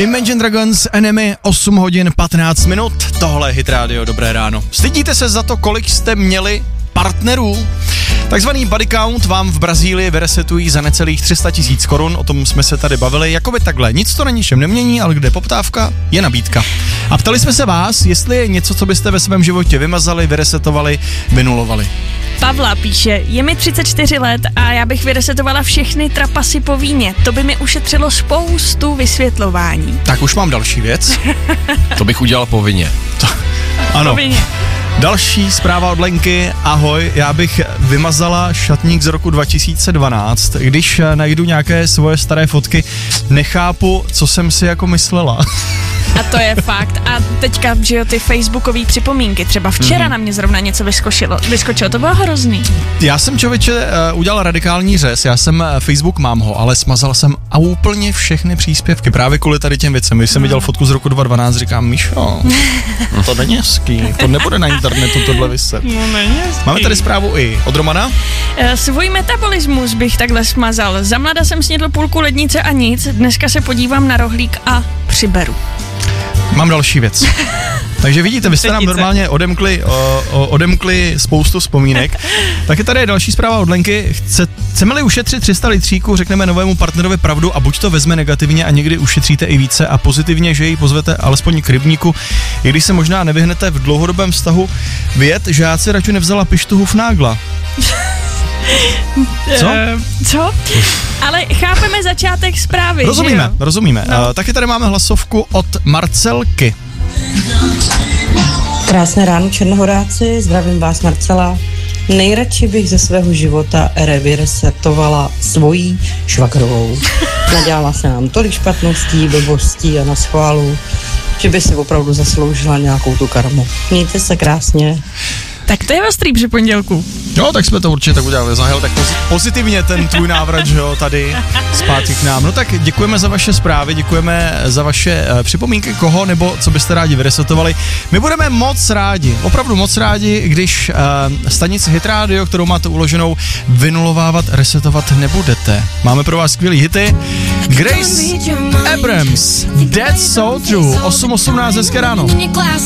Imagine Dragons, Enemy, 8 hodin 15 minut, tohle je Hit Radio, dobré ráno. Stydíte se za to, kolik jste měli partnerů? Takzvaný body count vám v Brazílii vyresetují za necelých 300 000 korun, o tom jsme se tady bavili, jakoby takhle, nic to na ničem nemění, ale kde poptávka, je nabídka. A ptali jsme se vás, jestli je něco, co byste ve svém životě vymazali, vyresetovali, vynulovali. Pavla píše, je mi 34 let a já bych vyresetovala všechny trapasy po víně. To by mi ušetřilo spoustu vysvětlování. Tak už mám další věc. To bych udělal povinně. Ano. Povinně. Další zpráva od Lenky, ahoj, já bych vymazala šatník z roku 2012, když najdu nějaké svoje staré fotky, nechápu, co jsem si jako myslela. A to je fakt. A teďka, že jo, ty facebookové připomínky, třeba včera na mě zrovna něco vyskočilo, to bylo hrozný. Já jsem, člověče, udělal radikální řez, já jsem Facebook mám ho, ale smazal jsem a úplně všechny příspěvky, právě kvůli tady těm věcem. Když jsem viděl fotku z roku 2012, říkám, Míšo, to není hezký, to nebude na internetu tohle vyset. Máme tady zprávu i od Romana. Svůj metabolismus bych takhle smazal. Za mlada jsem snědl půlku lednice a nic, dneska se podívám na rohlík a přiberu. Mám další věc. Takže vidíte, vy jste nám normálně odemkli spoustu vzpomínek. Taky tady je další zpráva od Lenky. Chceme-li ušetřit 300 litříků, řekneme novému partnerovi pravdu a buď to vezme negativně a někdy ušetříte i více a pozitivně, že ji pozvete alespoň k rybníku, i když se možná nevyhnete v dlouhodobém vztahu. Vědět, že já si radši nevzala pištu hufnágla. Co? Ale chápeme začátek zprávy, Rozumíme. No. Taky tady máme hlasovku od Marcelky. Krásné ráno, Černohoráci, zdravím vás, Marcela. Nejradši bych ze svého života vyresetovala svojí švagrovou. Nadělala se nám tolik špatností, blbostí a naschválu, že by si opravdu zasloužila nějakou tu karmu. Mějte se krásně. Tak to je ostrý při pondělku. Jo, tak jsme to určitě tak udělali. Zahel tak pozitivně ten tvůj návrat, že jo, tady zpátky k nám. No tak děkujeme za vaše zprávy, děkujeme za vaše připomínky, koho nebo co byste rádi vyresetovali. My budeme moc rádi, opravdu moc rádi, když stanici Hit Radio, kterou máte uloženou, vynulovávat, resetovat nebudete. Máme pro vás skvělý hity. Grace Abrams, That's So True, 8:18, hezké ráno.